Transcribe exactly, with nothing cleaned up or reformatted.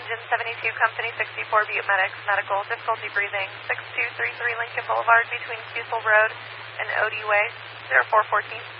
engine seventy-two, company sixty-four, Butte Medics, medical, difficulty breathing, six two three three Lincoln Boulevard between Cecil Road and Odie Way, zero four one four.